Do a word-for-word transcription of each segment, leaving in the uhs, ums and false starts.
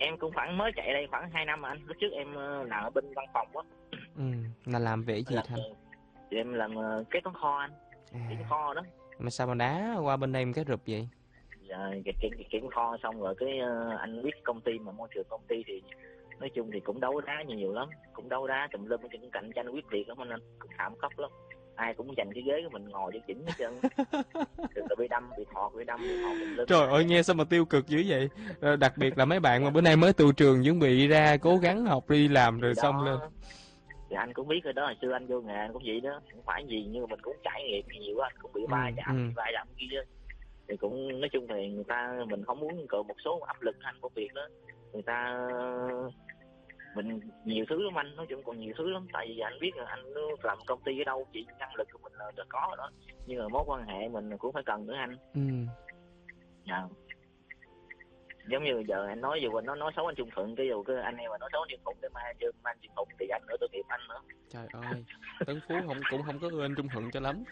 Em cũng khoảng mới chạy đây khoảng hai năm mà anh. Lúc trước em uh, làm ở bên văn phòng á. Ừ, là làm về gì Làm Thanh? thì em làm uh, kế toán kho anh. Kiểm À, kho đó. mà sao mà đá qua bên đây một cái rụp vậy? Dạ, kiểm, kiểm, kiểm kho xong rồi cái uh, anh biết công ty mà môi trường công ty thì nói chung thì cũng đấu đá nhiều lắm, cũng đấu đá tùm lum, cũng cạnh tranh quyết liệt lắm anh, cũng thảm khốc lắm. Ai cũng giành cái ghế của mình ngồi để chỉnh hết trơn. Từ từ bị đâm, bị thọt, bị đâm, bị thọt tùm lum Trời hết. ơi, nghe sao mà tiêu cực dữ vậy? Ờ, đặc biệt là mấy bạn mà bữa nay mới từ trường chuẩn bị ra cố gắng học đi làm Thì rồi xong lên. đó, thì anh cũng biết rồi đó, hồi xưa anh vô nghề anh cũng vậy đó, không phải gì nhưng mà mình cũng trải nghiệm nhiều quá, anh cũng bị Ừ, va chạm, ừ. bị va chạm kia. Thì cũng nói chung thì người ta mình không muốn cỡ một số áp lực anh công việc đó, người ta mình nhiều thứ lắm anh, nói chung còn nhiều thứ lắm, tại vì anh biết là anh làm công ty ở đâu chỉ năng lực của mình là đã có rồi đó, nhưng mà mối quan hệ mình cũng phải cần nữa anh. Ừ. Dạ. Giống như giờ anh nói dù nó nói xấu anh Trung Thuận, cái dù cái anh em mà nói xấu anh Trung Thuận cái mai chưa anh Trung Thuận thì anh nữa tôi nghiệp anh nữa. Trời ơi, Tấn Phú không cũng không có ưa anh Trung Thuận cho lắm.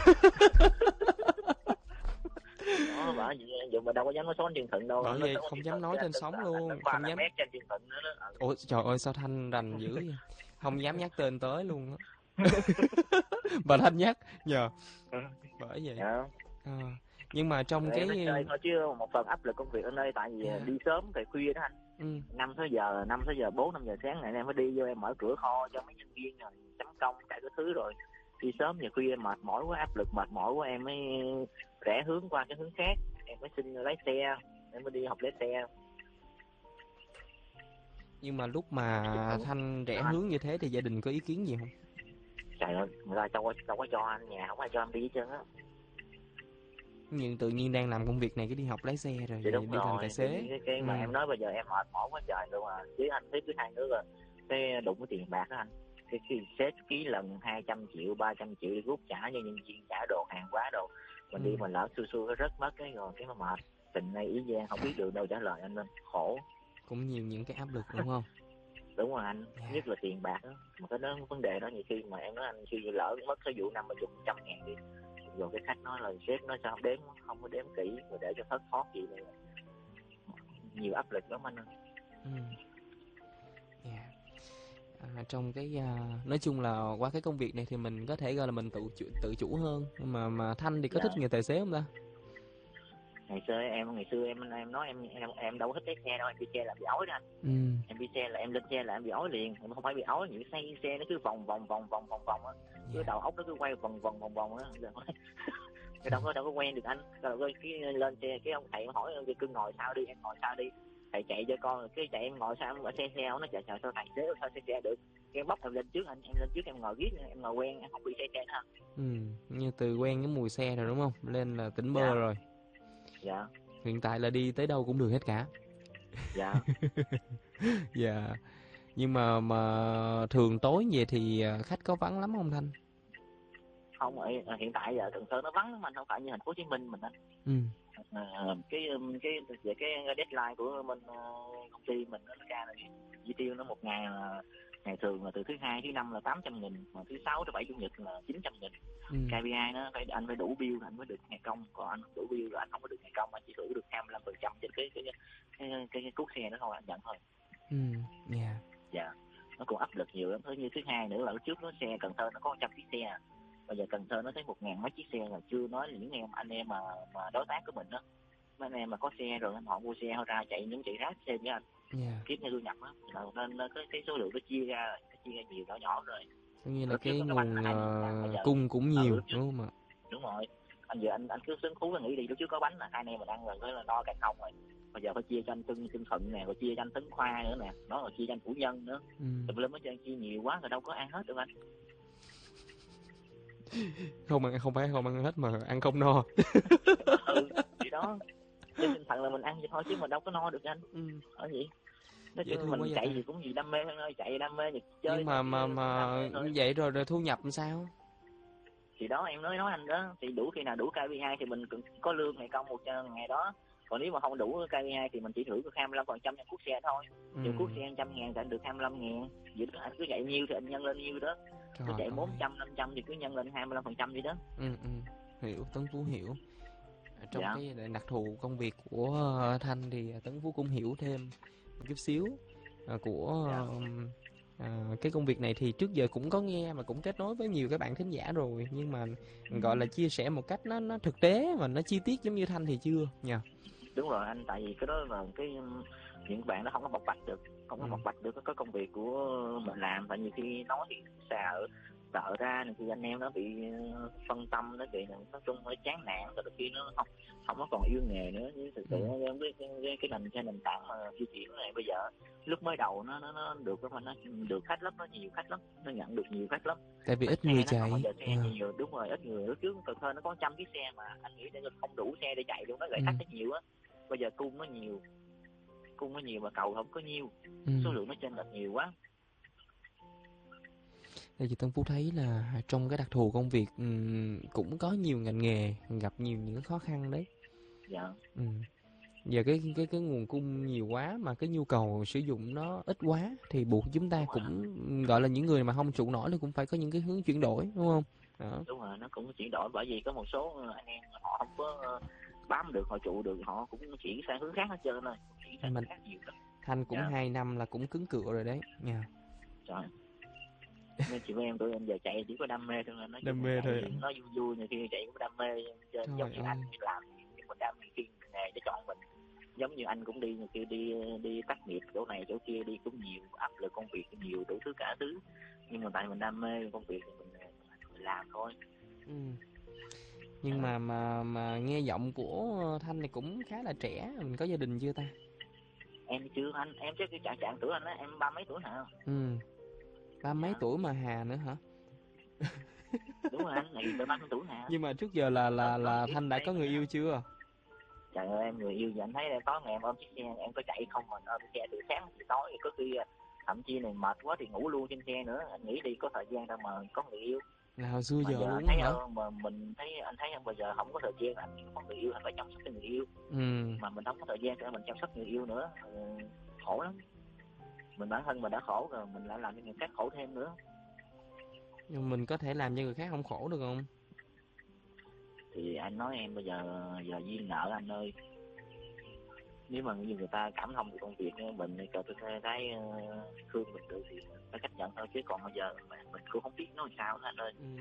Đó bởi vì dù mà đâu có dám nói xấu anh Trung Thuận đâu, Bởi nói vậy xấu anh không Trung dám Thuận nói cái anh trên đứng sóng là anh luôn, đứng ba không là dám. mét cho anh Trung Thuận nữa đó. Ừ. Ủa trời ơi sao Thanh rành dữ vậy? Không dám nhắc tên tới luôn á. Bà Thanh nhắc nhờ. Ừ. Bởi vậy. Dạ. Ờ, nhưng mà trong Rồi em nói cái chơi thôi chứ một phần áp lực công việc ở đây tại vì yeah. đi sớm về khuya đó anh. Ừ. Năm sáu giờ, năm sáu giờ, bốn năm giờ sáng này em phải đi vô em mở cửa kho cho mấy nhân viên rồi chấm công cả cái thứ rồi. Đi sớm về khuya mệt mỏi quá, áp lực mệt mỏi quá em mới rẽ hướng qua cái hướng khác, em mới xin lái xe, em mới đi học lái xe. Nhưng mà lúc mà Thanh rẽ hướng như thế thì gia đình có ý kiến gì không? Trời ơi, người ta đâu có, đâu có cho anh, nhà không ai cho anh đi hết trơn á. Nhưng tự nhiên đang làm công việc này cái đi học lái xe rồi Thì đúng đi làm rồi, tài tự xế. nhiên cái, cái Ừ. mà em nói bây giờ em mệt mỏi quá trời luôn à, với anh tiếp với hai đứa rồi, cái đụng cái tiền bạc đó anh, cái khi sếp ký lần hai trăm triệu, ba trăm triệu đi rút trả cho nhân viên, trả đồ hàng quá đồ, mình Ừ. đi mình lỡ xui xui cái rớt mất cái rồi cái nó mệt, tình này ý gian không biết được đâu trả lời anh nên khổ. Cũng nhiều những cái áp lực đúng không? Đúng rồi anh, Yeah. nhất là tiền bạc đó, mà cái đó vấn đề đó nhiều khi mà em nói anh khi lỡ mất cái vụ năm mươi chục trăm ngàn đi, rồi cái khách nói là sếp nói sao đếm không có đếm kỹ rồi để cho thất thoát gì này, nhiều áp lực lắm anh ơi. Ừ. Yeah. À, trong cái à, nói chung là qua cái công việc này thì mình có thể gọi là mình tự chủ, tự chủ hơn. Mà mà Thanh thì có Dạ. thích nghề tài xế không ta? Ngày xưa em ngày xưa em em nói em em em đâu có thích cái xe đâu, em đi xe là bị ói đó anh. Ừ. Em đi xe là em lên xe là em bị ói liền, em không phải bị ói những xe xe nó cứ vòng vòng vòng vòng vòng vòng á, cứ Yeah. đầu óc nó cứ quay vòng vòng vòng vòng á. Cái đâu có đâu có quen được anh. Rồi cái lên xe cái ông thầy hỏi cái cưng ngồi sau đi, em ngồi sau đi, thầy chạy cho con, cái chạy em ngồi sau, em ở xe xe nó chạy chạy sao thầy xế sao xe xe được, cái bóc em lên trước anh, em lên trước em ngồi ghế, em ngồi quen em không bị xe xe nữa. Ừ. Như từ quen cái mùi xe rồi đúng không? Lên là tỉnh bơ Dạ. rồi. Dạ. Hiện tại là đi tới đâu cũng được hết cả. Dạ. Dạ. Nhưng mà mà thường tối về thì à, khách có vắng lắm không Thanh? Không, ở hiện tại giờ Cần Thơ nó vắng lắm anh, không phải như thành phố Hồ Chí Minh mình anh. Ừ. À, cái cái về cái deadline của mình công ty mình nó ra là chỉ tiêu nó một ngày là ngày thường là từ thứ hai thứ năm là tám trăm nghìn, mà thứ sáu thứ bảy chủ nhật là chín trăm nghìn. Ừ. ca pê i nó phải anh phải đủ bill anh mới được ngày công, còn anh không đủ bill rồi anh không có được ngày công, anh chỉ đủ được hai mươi lăm phần trăm trên cái cái cái cái, cái, cái cuốc xe đó thôi anh nhận thôi. Ừ. Yeah. Dạ. Nó cũng áp lực nhiều lắm. Thứ như thứ hai nữa là trước nó xe Cần Thơ nó có trăm chiếc xe à. Bây giờ Cần Thơ nó thấy một ngàn mấy chiếc xe là chưa nói là những em anh em mà mà đối tác của mình đó, mấy anh em mà có xe rồi họ mua xe họ ra chạy những chạy rác xe với anh. Yeah. Kiếp như thu nhập á, nên cái cái số lượng nó chia ra nó chia ra nhiều nhỏ nhỏ rồi. Coi như là Lúc trước cái nó bánh nguồn hai ngàn, bây uh, giờ cung cũng nhiều ừ, trước, đúng không ạ? đúng rồi. Anh giờ anh anh cứ sướng thú anh nghĩ đi, lúc trước có bánh là hai anh em mình ăn rồi cái là no cả không rồi. Bây giờ phải chia cho anh Tân Tân Thuận nè, rồi chia cho anh Tấn Khoa nữa nè, đó rồi chia cho anh Củ Nhân nữa. Ừ. Tùm lum hết trơn, chia nhiều quá rồi đâu có ăn hết được anh. Không ăn không phải không ăn hết mà ăn không no. Ừ thì đó, trên tinh thần là mình ăn vậy thôi chứ mà đâu có no được anh. Ừ. Ở gì nói Dễ chung thương quá mình vậy chạy ta. gì cũng gì đam mê thôi, chạy đam mê thì chơi Nhưng thôi mà chứ mà mà đam mê thôi. vậy rồi rồi thu nhập làm sao? Thì đó em nói nói anh đó, thì đủ khi nào đủ ca pê i thì mình có lương ngày công một ngày đó, còn nếu mà không đủ ca pê i thì mình chỉ thưởng được hai mươi lăm phần trăm trên cuốc xe thôi. Ừ. Nhiều cuốc xe một trăm ngàn thì anh được hai mươi lăm ngàn vậy đó, anh cứ chạy nhiêu thì anh nhân lên nhiêu đó. Trời Cứ chạy ơi. bốn trăm năm trăm thì cứ nhân lên hai mươi lăm phần trăm vậy đó. Ừ. Ừ. Hiểu, Tấn Phú hiểu. Trong Dạ. cái đặc thù công việc của Thanh thì Tấn Phú cũng hiểu thêm chút xíu à, của Dạ. à, cái công việc này thì trước giờ cũng có nghe và cũng kết nối với nhiều cái bạn thính giả rồi, nhưng mà Ừ. gọi là chia sẻ một cách nó nó thực tế và nó chi tiết giống như Thanh thì chưa nha. Đúng rồi anh, tại vì cái đó là cái những bạn nó không có bộc bạch được, không có Ừ. bộc bạch được cái công việc của mình làm, và nhiều khi nói thì sợ sợ ra thì anh em nó bị phân tâm, nó bị nói chung nó chán nản, rồi đôi khi nó không không có còn yêu nghề nữa. Nhưng thực sự Ừ. với cái, cái, cái nền trên nền tảng mà di chuyển này bây giờ, lúc mới đầu nó nó, nó được mà nó được khách lắm, nó nhiều khách lắm, nó nhận được nhiều khách lắm. Tại vì Mà ít xe người nó còn, bây chạy. giờ xe À. nhiều, đúng rồi, ít người. Lúc trước Cần Thơ nó có trăm chiếc xe mà anh nghĩ là không đủ xe để chạy luôn, nó gửi Ừ. khách nó nhiều á. Bây giờ cung nó nhiều, cung nó nhiều mà cầu không có nhiều, Ừ. số lượng nó chênh lệch nhiều quá. Thì chị Tân Phú thấy là trong cái đặc thù công việc ừm, cũng có nhiều ngành nghề gặp nhiều những cái khó khăn đấy. Dạ. Ừ. Giờ cái cái cái nguồn cung nhiều quá mà cái nhu cầu sử dụng nó ít quá thì buộc chúng ta Đúng rồi, cũng gọi là những người mà không trụ nổi thì cũng phải có những cái hướng chuyển đổi, đúng không? Đó. đúng rồi, nó cũng chuyển đổi, bởi vì có một số anh em họ không có bám được, họ trụ được, họ cũng chuyển sang hướng khác hết trơn rồi, chuyển sang Nhưng mà hướng khác nhiều lắm. Thanh cũng Dạ. hai năm là cũng cứng cựa rồi đấy nha. Trời, nên chị với em tụi em giờ chạy chỉ có đam mê thôi, nói chung Đam là mê chạy thôi thì ạ. nó vui vui, nhiều khi chạy cũng đam mê, trên giống Trời như anh ơi. đi làm nhưng mình đam mê khi nghề để chọn mình. Giống như anh cũng đi, nhiều khi đi đi tác nghiệp chỗ này chỗ kia, đi cũng nhiều áp lực công việc, nhiều đủ thứ cả thứ, nhưng mà tại mình đam mê công việc thì mình, mình làm thôi. Ừ. Nhưng mà mà mà nghe giọng của Thanh này cũng khá là trẻ, mình có gia đình chưa ta? Em chưa anh, em chắc cái trạng trạng tuổi anh á, em ba mấy tuổi hả? Ừ. Ba mấy Dạ. tuổi mà Hà nữa hả? Đúng rồi anh, này tới ba mươi tuổi nè. Nhưng mà trước giờ là Đó, là có là biết Thanh đã thấy có mình người đó. yêu chưa? Trời ơi, em người yêu, giờ anh thấy em tối ngày em ôm chiếc xe, em có chạy không mà ôm chiếc xe từ sáng tới tối, thì có khi thậm chí này mệt quá thì ngủ luôn trên xe nữa. Anh nghĩ đi, có thời gian đâu mà có người yêu. Là hồi xưa Mà giờ giờ anh luôn á thấy hả? mà mình thấy anh thấy bây giờ không có thời gian anh có người yêu, anh phải chăm sóc cho người yêu, Ừ. mà mình không có thời gian để mình chăm sóc người yêu nữa. Ừ, khổ lắm. Mình bản thân mình đã khổ rồi, mình lại làm cho người khác khổ thêm nữa. Nhưng mình có thể làm cho người khác không khổ được không? Thì anh nói em bây giờ giờ duyên nợ anh ơi. Nếu mà như người ta cảm thông về công việc mình thì tôi thấy thương mình được thì phải chấp nhận thôi, chứ còn bây giờ mình cũng không biết nói sao nữa anh ơi. Ừ.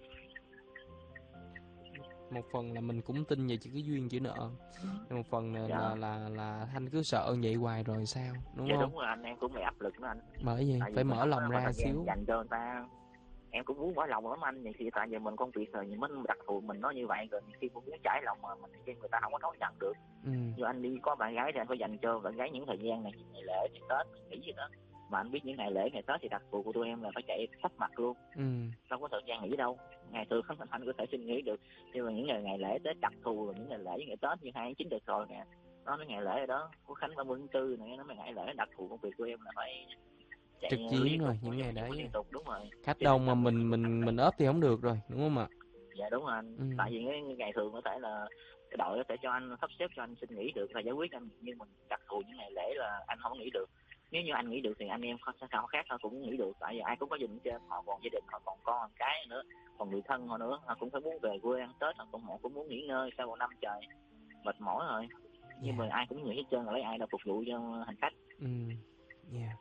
Một phần là mình cũng tin về chữ cái duyên chữ nợ, Ừ. nhưng một phần là Dạ. là là, là Thanh cứ sợ vậy hoài rồi sao, đúng Dạ không? đúng rồi anh, em cũng bị áp lực nữa anh. Bởi vậy Tại vì phải mình mở không lòng có ra thời gian xíu. dành cho người ta. Em cũng muốn mở lòng lắm anh, vậy thì tại vì mình công việc rồi mình đặc thù mình nói như vậy rồi, khi cũng muốn trải lòng mà mình người ta không có nói nhận được. Ừ. Như anh đi có bạn gái thì anh phải dành cho bạn gái những thời gian này, ngày lễ, ngày Tết, nghỉ gì đó. Mà anh biết những ngày lễ, ngày Tết thì đặc thù của tụi em là phải chạy sắp mặt luôn. Ừ. Đâu có thời gian nghỉ đâu. Ngày thường anh, anh có thể xin nghỉ được, nhưng mà những ngày ngày lễ Tết đặc thù là những ngày lễ, ngày Tết như hai tháng chín được rồi nè. Đó mấy ngày lễ rồi đó, Quốc khánh ba mươi tháng tư này, nó mấy ngày lễ đặc thù công việc của em là phải chạy Trực chiến liên tục, rồi, những ngày đấy liên tục, đúng rồi. khách Cho nên đông mà là mình mình mình ốp thì không được rồi, đúng không ạ? dạ đúng rồi anh. Ừ. Tại vì cái ngày thường có thể là cái đội có thể cho anh sắp xếp cho anh xin nghỉ được là giải quyết anh, nhưng mà đặc thù những ngày lễ là anh không nghỉ được. Nếu như anh nghỉ được thì anh em không sao khác họ cũng nghỉ được, tại vì ai cũng có gia đình trên, họ còn gia đình, họ còn con cái nữa, còn người thân họ nữa, họ cũng phải muốn về quê ăn Tết, họ cũng họ cũng muốn nghỉ ngơi sau một năm trời mệt mỏi rồi. Nhưng mà Yeah. ai cũng nghĩ hết trơn, là lấy ai đâu phục vụ cho hành khách. Ừ. Yeah.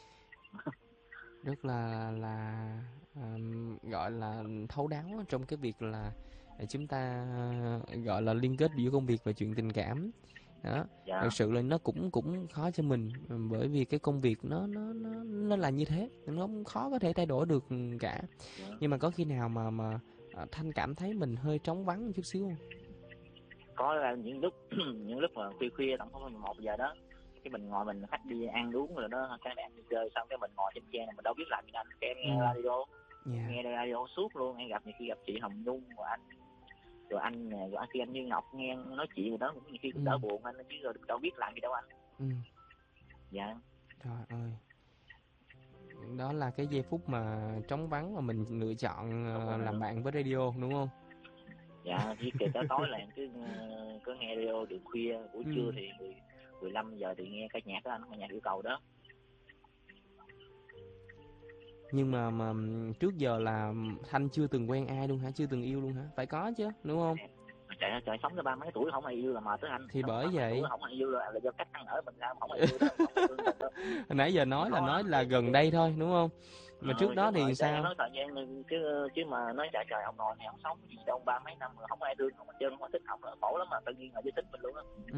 Rất là là um, gọi là thấu đáo trong cái việc là chúng ta gọi là liên kết giữa công việc và chuyện tình cảm đó. Dạ. Thật sự là nó cũng cũng khó cho mình, bởi vì cái công việc nó nó nó nó là như thế, nó khó có thể thay đổi được cả. Dạ. Nhưng mà có khi nào mà mà Thanh cảm thấy mình hơi trống vắng một chút xíu không? Có là những lúc những lúc mà khuya khuya tầm khoảng mười một giờ đó, cái mình ngồi mình khách đi ăn uống rồi đó, các bạn đi chơi xong cái mình ngồi trên xe này mình đâu biết làm gì anh, cái em nghe Ừ. radio. Yeah. Nghe radio suốt luôn. Em gặp nhiều khi gặp chị Hồng Nhung và anh, rồi anh nè, rồi anh khi anh Như Ngọc nghe nói chuyện rồi đó, nhiều khi cũng Ừ. đỡ buồn anh, chứ rồi đâu biết làm gì đâu anh. Ừ. Dạ. Trời ơi, đó là cái giây phút mà trống vắng mà mình lựa chọn làm bạn với radio, đúng không? Dạ, chỉ kể tới tối là em cứ cứ nghe radio đường khuya, buổi Ừ. trưa thì mười lăm giờ thì nghe cái nhạc đó anh, cái nhạc yêu cầu đó. Nhưng mà mà trước giờ là Thanh chưa từng quen ai luôn hả? Chưa từng yêu luôn hả? Phải có chứ, đúng không? trời trời sống tới ba mấy tuổi không ai yêu là mệt tới anh. Thì Sống bởi ba mấy vậy tuổi không ai yêu là, là do cách ăn ở mình ra không ai yêu đó, không ai thương mình đó. hồi nãy giờ nói là Khó nói lắm. là gần đây thôi đúng không, mà Ờ, trước đó đúng rồi, thì cho em sao? nói thời gian chứ chứ mà nói trời trời ông nội này ông sống gì đâu ba mấy năm mà không ai thương, không ai chơi, không ai thích ông là khổ lắm, mà tự nhiên là giới tính mình luôn á. Ừ.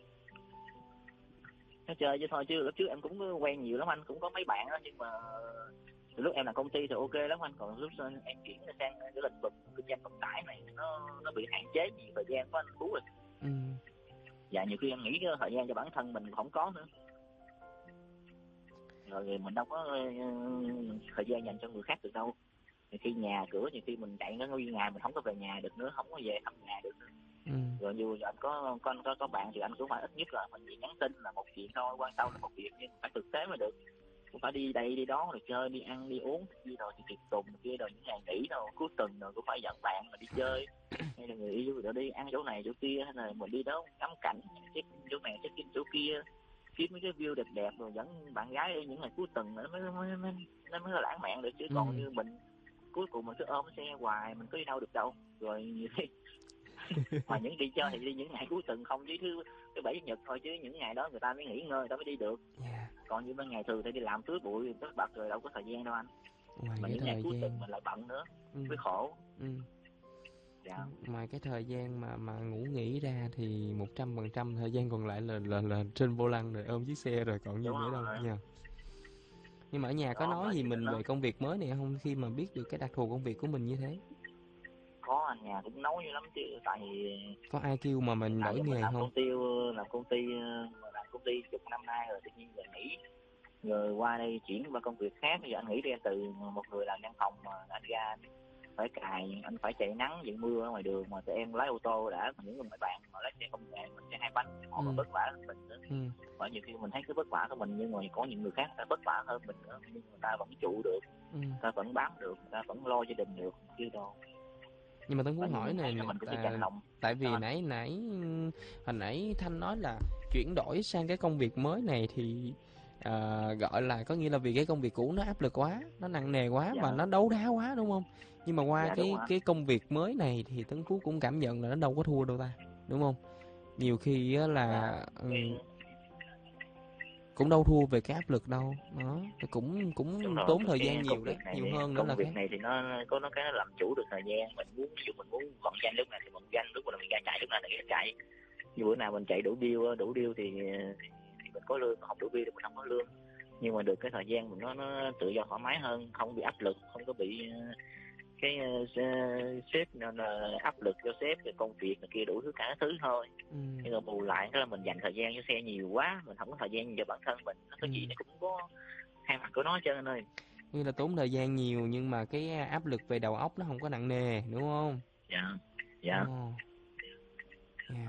Nó chơi chứ thôi, chứ lúc trước em cũng quen nhiều lắm anh, cũng có mấy bạn đó, nhưng mà từ lúc em làm công ty thì ok lắm anh, còn lúc em chuyển sang cái lĩnh vực kinh doanh vận tải này nó nó bị hạn chế nhiều thời gian của anh Phú rồi. Ừ. Dạ nhiều khi em nghĩ cái thời gian cho bản thân mình không có nữa, rồi mình đâu có uh, thời gian dành cho người khác được đâu. Nhiều khi nhà cửa, nhiều khi mình chạy nó nguyên ngày mình không có về nhà được nữa, không có về thăm nhà được nữa. Ừ. Rồi dù anh có có có, có bạn thì anh cũng phải ít nhất là mình chỉ nhắn tin là một chuyện thôi, quan tâm là một việc, nhưng phải thực tế mới được. Cũng phải đi đây đi đó rồi chơi, đi ăn đi uống gì rồi thì tiệc tùng kia, rồi những ngày nghỉ đâu cuối tuần rồi cũng phải dẫn bạn mà đi chơi, hay là người yêu rồi đi ăn chỗ này chỗ kia, hay là mình đi đó ngắm cảnh, check chỗ này check in chỗ kia, kiếm mấy cái view đẹp đẹp rồi dẫn bạn gái đi những ngày cuối tuần nó mới mới mới nó mới là lãng mạn được. Chứ Ừ. còn như mình cuối cùng mình cứ ôm xe hoài, mình có đi đâu được đâu. Rồi nhiều khi mà những đi chơi thì đi những ngày cuối tuần không, chứ thứ thứ bảy chủ nhật thôi, chứ những ngày đó người ta mới nghỉ ngơi, người ta mới đi được. Yeah. Còn như bên ngày thường thì đi làm túi bụi tất bật rồi đâu có thời gian đâu anh. Ngoài Mà cái những ngày thời cuối tuần gian mình lại bận nữa, ừ. mới khổ. Ừ. Dạ. Ngoài cái thời gian mà mà ngủ nghỉ ra thì một trăm phần trăm thời gian còn lại là là là trên vô lăng rồi ôm chiếc xe rồi, còn gì Đúng nữa đâu rồi. nha. Nhưng mà ở nhà có Đó, nói gì mình đó. về công việc mới này không, khi mà biết được cái đặc thù công việc của mình như thế? Có, anh nhà cũng nói dữ lắm chứ, tại vì Có ai kêu mà mình tại đổi vì mình nghề làm không? công ty làm công ty làm công ty chục năm nay rồi, tự nhiên rồi nghỉ, rồi qua đây chuyển qua công việc khác. Bây giờ anh nghĩ đi, từ một người làm văn phòng mà anh ra phải cài, anh phải chạy nắng chạy mưa ở ngoài đường, mà tụi em lái ô tô đã, những người mấy bạn mà lái xe công nghệ, mình xe hai bánh họ Ừ. còn vất vả hơn mình nữa. Ừ. Và nhiều khi mình thấy cái vất vả của mình, nhưng mà có những người khác đã vất vả hơn mình nữa, nhưng người ta vẫn trụ được, Ừ. người ta vẫn bám được, người ta vẫn lo gia đình được chứ đâu. Nhưng mà Tấn Phú Tại vì hỏi mình thấy này là nè, mình cũng phải à, dành lòng. tại Sao vì anh? nãy nãy hồi nãy Thanh nói là chuyển đổi sang cái công việc mới này thì à, gọi là có nghĩa là vì cái công việc cũ nó áp lực quá, nó nặng nề quá Dạ. và nó đấu đá quá đúng không? Nhưng mà qua Dạ đúng cái rồi. cái công việc mới này thì Tấn Phú cũng cảm nhận là nó đâu có thua đâu ta, đúng không? Nhiều khi á là Dạ. ừm, cũng đâu thua về cái áp lực đâu, nó cũng Đúng cũng rồi, tốn thời cái gian công nhiều đấy, việc này nhiều thì hơn nữa là công khác. việc này thì nó có nó cái nó làm chủ được thời gian. Mình muốn ví dụ mình muốn vận danh lúc này thì vận danh, lúc nào mình ra chạy lúc nào thì ra chạy. Như bữa nào mình chạy đủ deal đủ deal thì, thì thì mình có lương, không đủ deal thì mình không có lương. Nhưng mà được cái thời gian mình nó nó tự do thoải mái hơn, không bị áp lực, không có bị cái uh, sếp nên là áp lực cho sếp về công việc này kia đủ thứ cả thứ thôi. Ừ. Nhưng mà bù lại đó là mình dành thời gian cho xe nhiều quá, mình không có thời gian cho bản thân mình, nó cái Ừ. gì nó cũng có hai mặt của nó cho nên ơi. Như là tốn thời gian nhiều nhưng mà cái áp lực về đầu óc nó không có nặng nề, đúng không? Dạ. Dạ. Ồ. Yeah.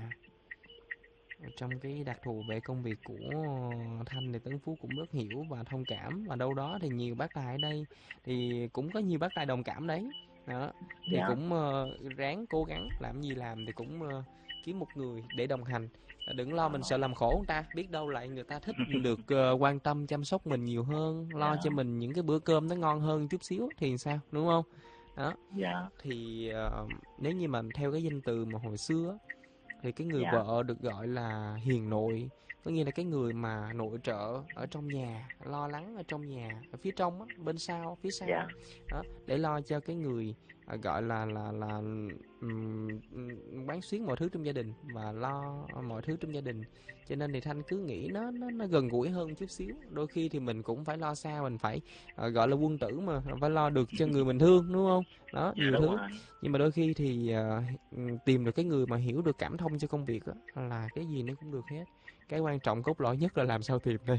Trong cái đặc thù về công việc của Thanh thì Tấn Phú cũng rất hiểu và thông cảm, và đâu đó thì nhiều bác tài ở đây thì cũng có nhiều bác tài đồng cảm đấy. Đó, thì Dạ. cũng uh, ráng cố gắng làm gì làm thì cũng uh, kiếm một người để đồng hành. Đừng lo mình sợ làm khổ người ta, biết đâu lại người ta thích được uh, quan tâm chăm sóc mình nhiều hơn, lo Dạ. cho mình những cái bữa cơm nó ngon hơn chút xíu thì sao, đúng không? Đó. Dạ. Thì uh, nếu như mà theo cái danh từ mà hồi xưa thì cái người Dạ. vợ được gọi là hiền nội, có nghĩa là cái người mà nội trợ ở trong nhà, lo lắng ở trong nhà, ở phía trong á, bên sau, phía sau Dạ. đó, để lo cho cái người à, gọi là là là um, quán xuyến mọi thứ trong gia đình và lo mọi thứ trong gia đình. Cho nên thì Thanh cứ nghĩ nó nó nó gần gũi hơn chút xíu. Đôi khi thì mình cũng phải lo xa, mình phải uh, gọi là quân tử mà, phải lo được cho người mình thương, đúng không? Đó, Dạ nhiều đúng thứ. rồi. Nhưng mà đôi khi thì uh, tìm được cái người mà hiểu được cảm thông cho công việc đó, là cái gì nó cũng được hết. Cái quan trọng cốt lõi nhất là làm sao tìm đây.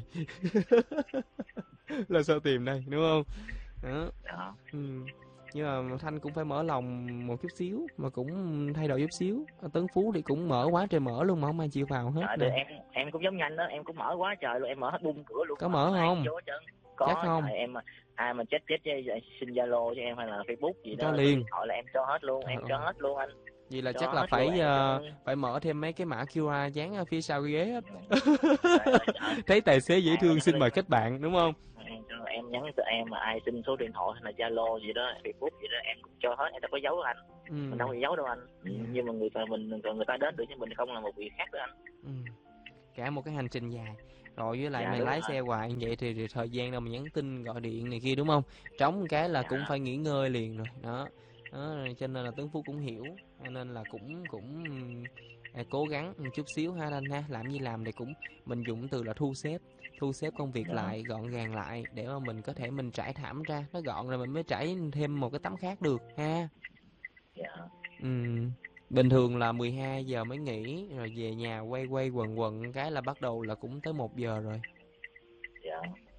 Là sao tìm đây, đúng không? Đó. Dạ. Ừ. Nhưng mà Thanh cũng phải mở lòng một chút xíu, mà cũng thay đổi chút xíu. Tấn Phú thì cũng mở quá trời mở luôn mà không ai chịu vào hết Trời nè. ơi, em em cũng giống nhanh đó, em cũng mở quá trời luôn, em mở hết bung cửa luôn Có mà mở không ai không? vô hết trơn. Chắc Có, không? trời em mà ai mà chết chết chứ xin Zalo cho em hay là Facebook gì Cho đó, số liền. điện thoại là em cho hết luôn, Trời em cho ơi. hết luôn anh. Vậy là Cho chắc là hết luôn phải em uh, cho... phải mở thêm mấy cái mã quy rờ dán ở phía sau cái ghế hết. Trời ơi trời. Thấy tài xế dễ Ai mà thương nhắn xin mời tin kết bạn, đúng không? em cho em nhắn cho em mà ai xin số điện thoại hay là Zalo gì đó, Facebook gì đó em cũng cho hết, em đâu có giấu anh. Ừ. Mình đâu có giấu đâu anh. Yeah. Nhưng mà người ta mình người ta đến được với mình không là một việc khác đó anh. Ừ. Cả một cái hành trình dài. Rồi với lại Dạ mày đúng lái rồi. xe hoài như vậy thì, thì thời gian đâu mà nhắn tin gọi điện này kia đúng không? Trống một cái là Dạ. cũng phải nghỉ ngơi liền rồi đó. Đó, cho nên là Tuấn Phú cũng hiểu, cho nên là cũng cũng à, cố gắng một chút xíu ha anh ha, làm gì làm thì cũng mình dùng từ là thu xếp, thu xếp công việc Dạ. lại, gọn gàng lại để mà mình có thể mình trải thảm ra, nó gọn rồi mình mới trải thêm một cái tấm khác được ha. Dạ. Ừ. Bình thường là mười hai giờ mới nghỉ, rồi về nhà quay quay quần quần cái là bắt đầu là cũng tới một giờ rồi. Dạ.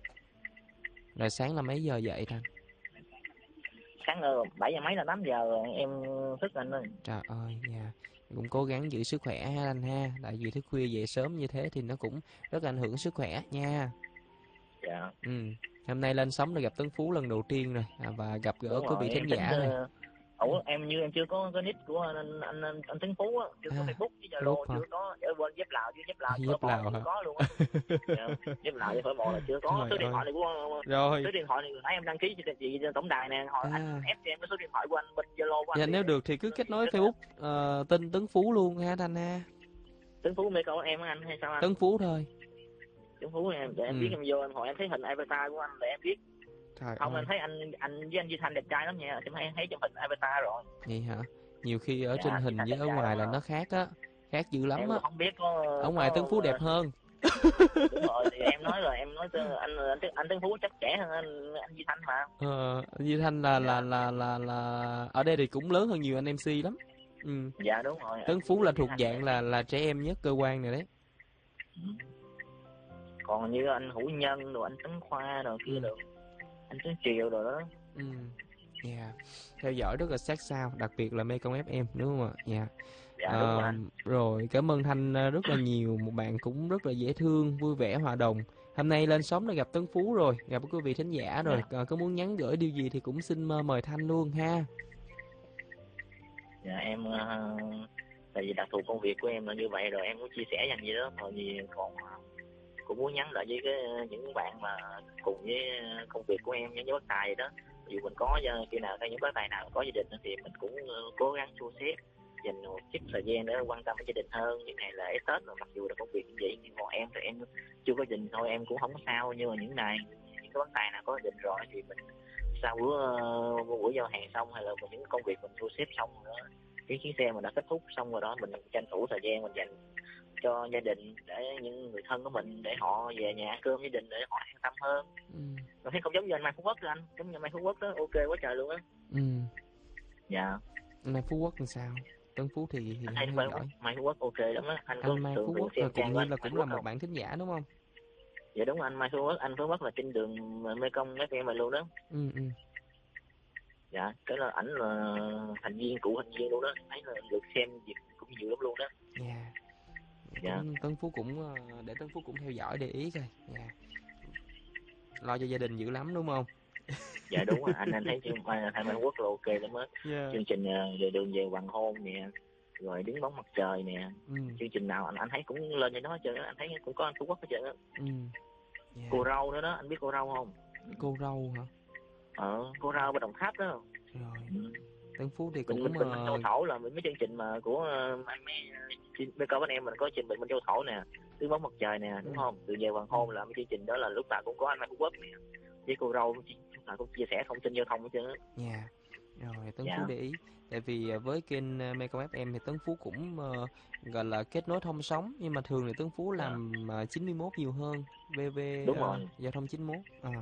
Rồi sáng là mấy giờ dậy Thành? Sáng bảy giờ mấy là tám giờ rồi em thức anh ơi. Trời ơi, dạ. Cũng cố gắng giữ sức khỏe ha anh ha. Tại vì thức khuya dậy sớm như thế thì nó cũng rất ảnh hưởng sức khỏe nha. Dạ. Ừ. Hôm nay lên sóng được gặp Tuấn Phú lần đầu tiên rồi à, và gặp gỡ Đúng quý vị rồi, thính em tính giả rồi. uh, ủa em như em chưa có cái nick của anh anh anh, anh, anh Tấn Phú á, chưa có À, Facebook với Facebook Zalo hả? chưa có, ở bên dép Lào chứ dép À, Lào phở dép bò là Lào chưa hả? có luôn á. Dạ. Dép Lào với phở bò là chưa có. Trời Số điện ơi. thoại này của Rồi. số điện thoại này nãy em đăng ký cho chị tổng đài nè, hỏi anh À. ép cho em cái số điện thoại của anh bên Zalo của anh Dạ đi nếu để được thì cứ nói kết chuyện nối với anh. Facebook uh, tên Tuấn Phú luôn ha Thanh ha. Tấn Phú mê câu em á anh hay sao anh? Tuấn Phú thôi. Tấn Phú em để em Ừ. biết, em vô em hỏi em thấy hình avatar của anh để em biết. Trời Không, ơi. em thấy anh anh với anh Duy Thanh đẹp trai lắm nha, em thấy thấy trong hình avatar rồi. Vậy hả? Nhiều khi ở Dạ, trên anh Duy hình Thanh với đẹp ở trai lắm ngoài á. là nó khác á. Khác dữ lắm Em á. cũng không biết có Ở ngoài Tuấn có Phú đẹp hơn. đúng rồi, thì em nói rồi, em nói cho anh anh Tấn- anh Tấn Phú chắc trẻ hơn anh anh Duy Thanh mà. Ờ, Duy Thanh là là Dạ. là là là ở đây thì cũng lớn hơn nhiều anh em xê lắm. Ừ. Dạ đúng rồi, Tuấn anh Phú là Duy thuộc Thanh là dạng em là biết. là trẻ em nhất cơ quan này đấy. Ừ. Còn như anh Hữu Nhân rồi anh Tấn Khoa rồi kia Ừ. rồi anh Tấn Triều rồi đó. Ừ. Yeah. Theo dõi rất là sát sao, đặc biệt là Mekong ép em đúng không ạ? Dạ. Dạ đúng rồi Ờ, anh. rồi cảm ơn Thanh ờ, rất là nhiều, một bạn cũng rất là dễ thương, vui vẻ, hòa đồng. Hôm nay lên sóng đã gặp Tuấn Phú rồi, gặp quý vị thính giả rồi, Dạ. Ờ, có muốn nhắn gửi điều gì thì cũng xin mơ mời Thanh luôn ha. Dạ em uh, tại vì đặc thù công việc của em là như vậy rồi, em muốn chia sẻ dành gì đó, còn gì còn uh, cũng muốn nhắn lại với cái những bạn mà cùng với công việc của em, những bác tài vậy đó. Ví dụ mình có khi nào thấy những bác tài nào có gia đình thì mình cũng uh, cố gắng thu xếp dành một chút thời gian để quan tâm đến gia đình hơn. Những ngày lễ Tết rồi mặc dù là công việc như vậy nhưng còn em thì em chưa có gia đình thôi em cũng không có sao, nhưng mà những ngày những cái bác tài nào có gia đình rồi thì mình sau bữa uh, buổi giao hàng xong hay là những công việc mình thu xếp xong nữa, cái chuyến xe mình đã kết thúc xong rồi đó, mình tranh thủ thời gian mình dành cho gia đình, để những người thân của mình để họ về nhà ăn cơm gia đình để họ an tâm hơn. Ừ. Rồi thấy không giống như anh Mai Phú Quốc anh, giống như Mai Phú Quốc đó, ok quá trời luôn á. Ừ. Dạ. Mai Phú Quốc làm sao? Tuấn Phú thì thì Anh không thấy theo Mai, dõi. Mai Phú Quốc ok lắm á. Anh có Anh Mai thường Phú thường Quốc là xem cũng trang của như anh là Mai cũng Phú là Quốc một không? bạn thính giả đúng không? Dạ đúng anh Mai Phú Quốc, anh Phú Quốc là trên đường Mekong ép em mình luôn đó. Ừ. Ừ. Dạ, cái là ảnh là thành viên, cụ thành viên luôn đó, thấy là được xem việc cũng nhiều lắm luôn đó. Yeah. Dạ. Cũng Tuấn Phú cũng ờ, để Tuấn Phú cũng theo dõi để ý coi. Yeah. Lo cho gia đình dữ lắm đúng không? Dạ đúng rồi anh, anh thấy chương Mai Mai Phú Quốc là ok lắm á. Yeah. Chương trình uh, về đường về hoàng hôn nè, rồi đứng bóng mặt trời nè. Ừ. Chương trình nào anh anh thấy cũng lên trên đó hết trơn á, anh thấy cũng có anh Phú Quốc hết trơn á. Ừ. Yeah. Cô Râu nữa đó, anh biết cô Râu không? Cô Râu hả? Ờ, cô Râu bên Đồng Tháp đó. Rồi. Ừ. Tuấn Phú thì Mình cũng mình mình mình châu uh, thổ là mấy chương trình mà của uh, mấy mấy con anh em mình có trình bày bên châu thổ nè, đứng bóng mặt trời nè, đúng ừ. không? Từ về hoàng hôn là mấy chương trình đó là lúc nào cũng có anh Mai Phú Quốc nè, với cô Râu lúc nào cũng chia sẻ thông tin giao thông hết trơn á. Yeah. Rồi Tuấn Dạ. Phú để ý. Tại vì uh, với kênh uh, Mekong ép em thì Tuấn Phú cũng uh, gọi là kết nối thông sóng, nhưng mà thường thì Tuấn Phú Dạ. làm uh, chín mươi mốt nhiều hơn, vê vê Đúng uh, rồi. giao thông chín mươi mốt. À.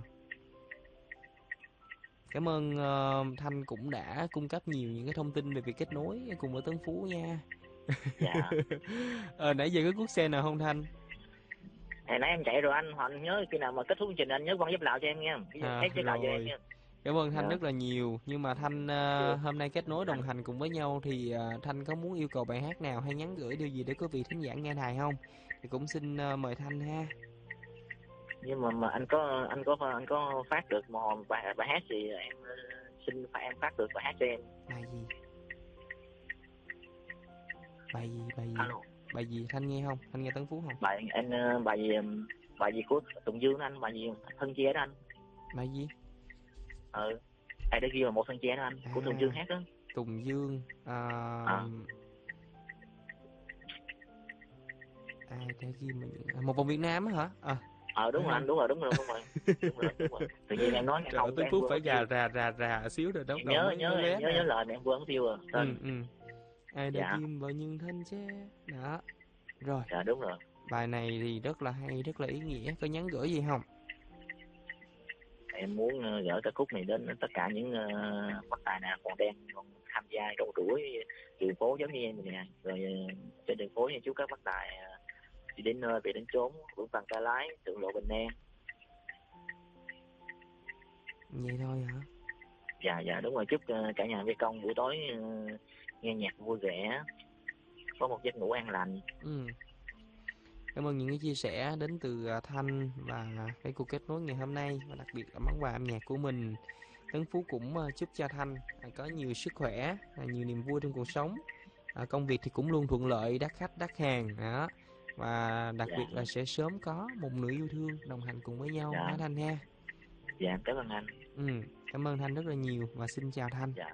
Cảm ơn uh, Thanh cũng đã cung cấp nhiều những cái thông tin về việc kết nối cùng với Tuấn Phú nha. Dạ. Ờ, nãy giờ có cuốc xe nào không Thanh? Hồi nãy em chạy rồi anh, anh nhớ khi nào mà kết thúc chương trình anh nhớ quăng dép Lào cho em nha, À, ép dép Lào cho em rồi. nha. Cảm ơn Thanh Dạ. rất là nhiều. Nhưng mà Thanh uh, hôm nay kết nối đồng hành cùng với nhau thì uh, Thanh có muốn yêu cầu bài hát nào hay nhắn gửi điều gì để quý vị thính giả nghe đài không? Thì cũng xin uh, mời Thanh ha. Nhưng mà mà anh có anh có anh có phát được một bài bài hát thì em xin phải em phát được bài hát cho em. Bài gì? Bài gì? Bài gì? Alo. Bài gì Thanh nghe không? Thanh nghe Tuấn Phú không? Bài anh bài gì bài gì của Tùng Dương đó anh, bài gì thân chia đó anh. Bài gì? Ờ, ai đã ghi là một thân che đó anh, của Tùng Dương À, hát đó. Tùng Dương, à, À. ai đã ghi mà những... à, một vòng Việt Nam á hả? À, Ờ đúng à, rồi anh, đúng rồi, đúng rồi, đúng rồi. Đúng rồi, đúng rồi. Tự nhiên em nói nghe trời ơi, không Tuấn em Phú quên phải mất tiêu. gà rà rà rà xíu rồi đầu Em đầu nhớ mới nhớ mới em lóe nhớ nhớ ra. lời mà em quên mất tiêu rồi. Ừ, Tên. ừ. Ai đã Dạ, ghim vào những thanh tre. Đó. Rồi, dạ đúng rồi. bài này thì rất là hay, rất là ý nghĩa. Có nhắn gửi gì không? Em muốn ờ, gửi ca khúc này đến tất cả những uh, bác tài nào còn đang còn tham gia độ tuổi đường phố giống như em này nè. Rồi ờ, trên đường phố nha, chúc các bác tài ờ, đi đến nơi về đến chốn vững vàng tay lái, tự lộ bình an. Vậy thôi hả? Dạ, dạ đúng rồi, chúc ờ, cả nhà Mê Công buổi tối ờ, nghe nhạc vui vẻ, có một giấc ngủ an lành. Ừ. Cảm ơn những cái chia sẻ đến từ à, Thanh và cái cuộc kết nối ngày hôm nay, và đặc biệt là món quà âm nhạc của mình. Tấn Phú cũng à, chúc cho Thanh à, có nhiều sức khỏe, à, nhiều niềm vui trong cuộc sống. À, công việc thì cũng luôn thuận lợi, đắt khách đắt hàng đó. Và đặc Dạ, biệt là sẽ sớm có một nửa yêu thương đồng hành cùng với nhau dạ, ha Thanh ha. dạ em cảm ơn anh. Ừ, cảm ơn Thanh rất là nhiều và xin chào Thanh. Dạ.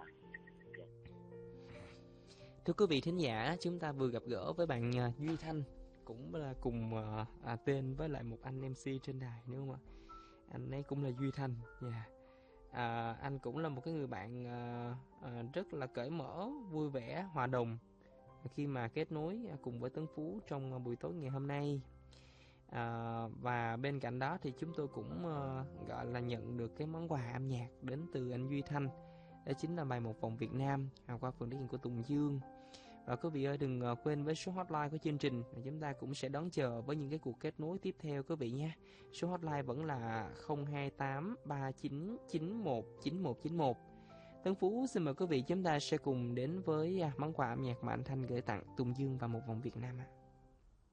Thưa quý vị thính giả, chúng ta vừa gặp gỡ với bạn à, Duy Thanh, cũng là cùng à, à, tên với lại một anh em xê trên đài nữa không ạ? Anh ấy cũng là Duy Thanh. Yeah. À, anh cũng là một cái người bạn à, à, rất là cởi mở, vui vẻ, hòa đồng khi mà kết nối à, cùng với Tấn Phú trong à, buổi tối ngày hôm nay. À, và bên cạnh đó thì chúng tôi cũng à, gọi là nhận được cái món quà âm nhạc đến từ anh Duy Thanh. Đó chính là bài Một Vòng Việt Nam à, qua phần thể hiện của Tùng Dương. Và quý vị ơi, đừng quên với số hotline của chương trình, chúng ta cũng sẽ đón chờ với những cái cuộc kết nối tiếp theo quý vị nha. Số hotline vẫn là không hai tám ba chín chín một chín một chín một. Tấn Phú xin mời quý vị chúng ta sẽ cùng đến với món quà âm nhạc mà anh Thanh gửi tặng Tùng Dương và Một Vòng Việt Nam.